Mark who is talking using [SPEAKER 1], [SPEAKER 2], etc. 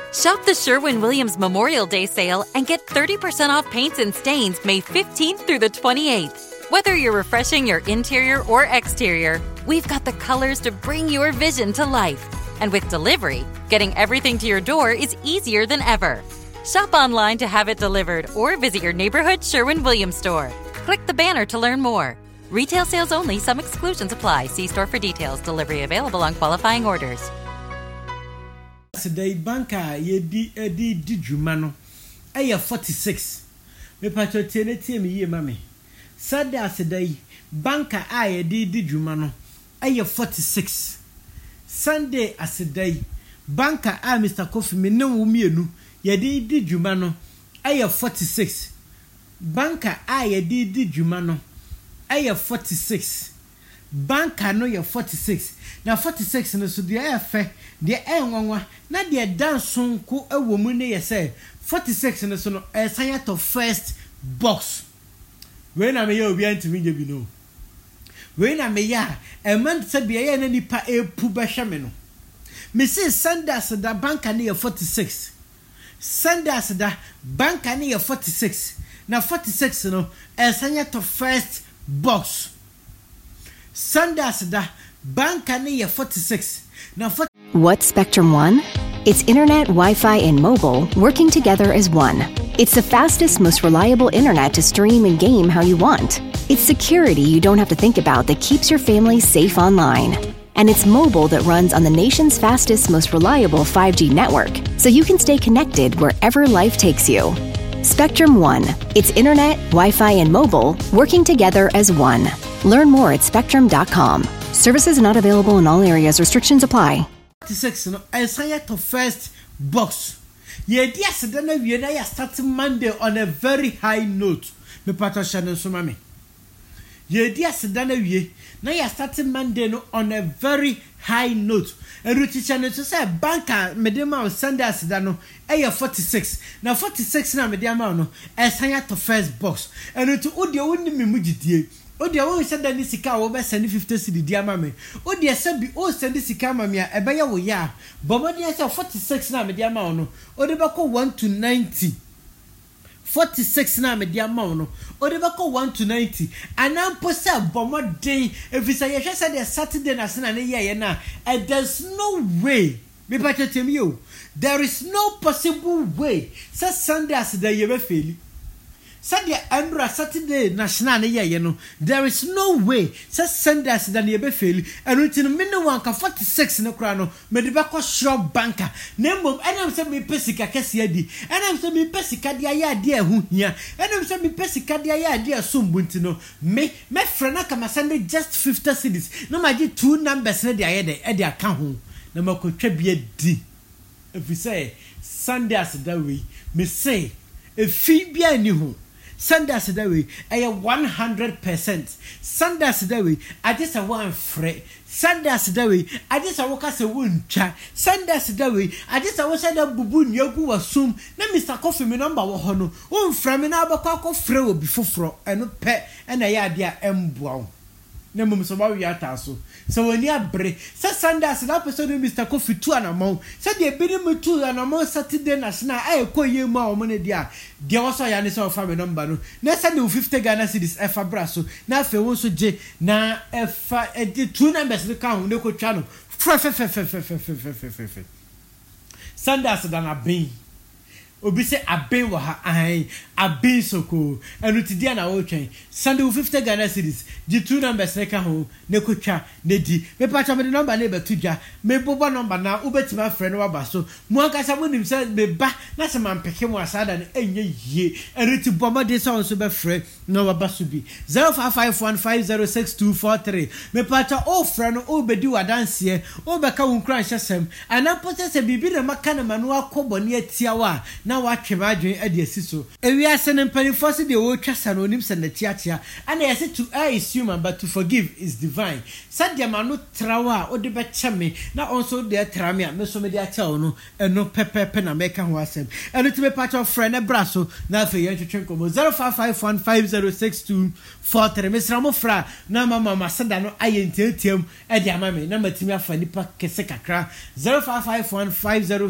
[SPEAKER 1] Shop the Sherwin-Williams Memorial Day sale and get 30% off paints and stains May 15th through the 28th. Whether you're refreshing your interior or exterior, we've got the colors to bring your vision to life. And with delivery, getting everything to your door is easier than ever. Shop online to have it delivered or visit your neighborhood Sherwin-Williams store. Click the banner to learn more. Retail sales only. Some exclusions apply. See store for details. Delivery available on qualifying orders.
[SPEAKER 2] Today banka ye di dwuma no eye 46 me pacho teneti me ye mame Saturday banka ye di dwuma no eye 46 Sunday asedai banka Mr. Kofi me ne wo mienu ye di dwuma no eye 46 banka ye di dwuma no eye 46 banka no ye 46 na 46 no so de afa de enwanwa na de danson ko awomu ne ye say 46 no so no esan to first box we na me ye obi antimi je bi no we na me ya e man se be ye na nipa epu be hwe me no me say Sanders da banka ne ye 46 Sanders da banka ne ye 46 na 46 no esan to first box Sanders da banka ne ye 46 na
[SPEAKER 3] What's Spectrum One? It's internet, Wi-Fi, and mobile working together as one. It's the fastest, most reliable internet to stream and game how you want. It's security you don't have to think about that keeps your family safe online. And it's mobile that runs on the nation's fastest, most reliable 5G network, so you can stay connected wherever life takes you. Spectrum One. It's internet, Wi-Fi, and mobile working together as one. Learn more at spectrum.com. Services not available in all areas. Restrictions apply.
[SPEAKER 2] 46 no esaya to first box ye dia seda na wie na ya start Monday on a very high note me pato channel so mame ye dia seda na wie na ya start Monday no on a very high note eruti channel so say banka medema Sunday seda no 46 na 46 na medema no esaya to first box eruti odi woni me mugidie Odi awon said that sika wo be send 50 cedi dia ma me. Odi said bi o send sika ma me a ebe ya wo ya. Bomodi say 46 na me dia ma no. Odi be ko 1 to 90. 46 na me dia ma no. Odi be ko 1 to 90. Anampo say bomodi efisa ye hwe said Saturday na se na ne ye na. And there's no way. Me pa tell you. There is no possible way. Say Sunday as the ye be fail. Sunday Andra Saturday national ye no there is no way says Sanders than ye be fail and within minute one ka 46 no kra no me de be ko shop banker nembom enam se me pesika kese adi enam se me pesika dia ya dia hu hia enam se me pesika dia ya dia sombunti no me frena kama Sunday just 50 cedis no ma gi two numbers na dia ye de e dia ka ho na makotwa bia di if we say Sanders that way me say if bia ni ho Sanders that way, 100%. Sanders that way, I just a one free. Sanders that way, I just a walk as a wound cha. Sanders that way, I just a was a bubu yogu assume. Na Mr. Coffee me number one hono. From an abacco fro before fro and no pet and a yadia embow. Na mum so ba wi ataso so wani abre sa Sanders na person Mr. Kofi 2 anamon sa de bi mu 2 anamon Saturday national ay koye ma o mone dia de woso ya ne so fa me number no na sa de 50 Ghana cedis efa braso na fe won so je na efa de two numbers ne ka ho ne ko twa no Sanders da na bin obi se abe wo ha ai abe soko enu ti dia na wo twen Sunday 50 Ghana cedis di two numbers ne ka ho ne ko twa ne di me pa cha me de number ne be tu dwa me bobo number na ubetima frɛ no waba so mo aka sa monim se me ba na se man peke mo asada ne enye yie enu ti bobo de so so be frɛ no waba so bi 0551506243 me pa cha o frɛ no o bedi wadanse o be ka wo kran hyesem ana pote se bibi na maka na manu akobɔ ne atiawa na watwe adwen ade asiso ewia se ne mpanifo se de wo twasa no onim se na tiatia ana yese to is human but to forgive is divine sadia manu trawa o de be cheme na onso de trame a me so me de atia no eno pepepe na meka ho asem eno ti me patch of friend e braso na fe yen twetwen komo 0551506243 mesra mo fra na mama masada no ayentiatiam e de amame na matimi afa nipa kese kakra 055150